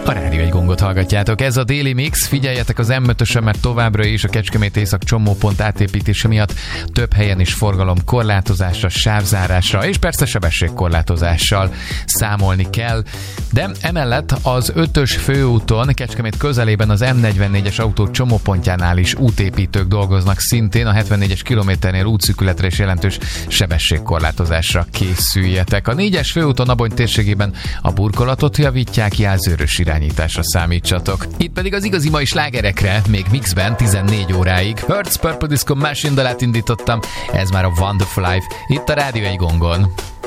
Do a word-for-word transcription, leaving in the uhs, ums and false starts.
A Rádió egy Gongot hallgatjátok. Ez a Daily Mix. Figyeljetek az em ötösen, mert továbbra is a Kecskemét Észak csomópont átépítése miatt több helyen is forgalom korlátozásra, sávzárásra és persze sebességkorlátozással számolni kell. De emellett az ötös főúton Kecskemét közelében az em negyvennégyes autó csomópontjánál is útépítők dolgoznak szintén. A hetvennégyes kilométernél útszűkületre és jelentős sebességkorlátozásra készüljetek. A négyes főúton Abony térségében a burkolatot javítják, jelzőrös irányításra számítsatok. Itt pedig az igazi mai slágerekre, még mixben tizennégy óráig. Hertz Purple Disco Machine dalát indítottam, ez már a Wonderful Life, itt a Rádió egy Gongon.